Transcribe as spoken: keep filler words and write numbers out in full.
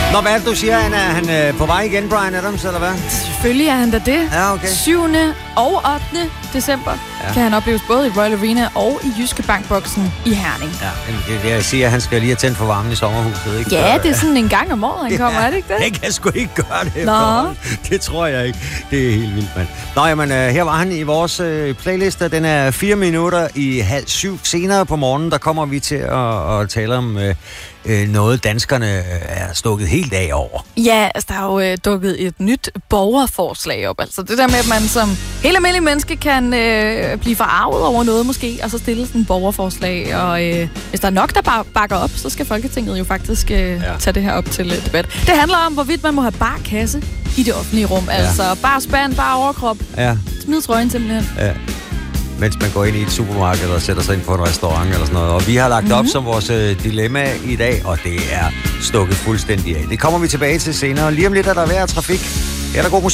Nå, hvad er det, du siger? Han er han øh, på vej igen, Bryan Adams, eller hvad? Selvfølgelig er han da det. Ja, okay. syvende og ottende december ja. kan han opleves både i Royal Arena og i Jyske Bankboksen i Herning. Ja, det, det jeg siger, at han skal lige have tændt for varmen i sommerhuset, ikke? Ja, så, det er sådan en gang om året, han kommer, ja, er det ikke det? Jeg kan sgu ikke gøre det. Nå. Det tror jeg ikke. Det er helt vildt, mand. Nå, jamen, øh, her var han i vores øh, playliste. Den er fire minutter i halv syv. Senere på morgenen, der kommer vi til at, at tale om øh, øh, noget, danskerne er stukket helt af over. Ja, altså der er jo øh, dukket et nyt borgerforslag op. Altså det der med, at man som helt almindelig menneske kan øh, blive forarvet over noget måske, og så stille sådan et borgerforslag. Og øh, hvis der er nok, der bare bakker op, så skal Folketinget jo faktisk øh, ja. tage det her op til øh, debat. Det handler om, hvorvidt man må have bar kasse i det offentlige rum. Ja. Altså bare spand, bare overkrop. Ja. Smid trøjen simpelthen. Ja. Mens man går ind i et supermarked og sætter sig ind på en restaurant eller sådan noget. Og vi har lagt mm-hmm. op som vores øh, dilemma i dag, og det er stukket fuldstændig af. Det kommer vi tilbage til senere. Lige om lidt er der vejr og trafik. Er der god musik?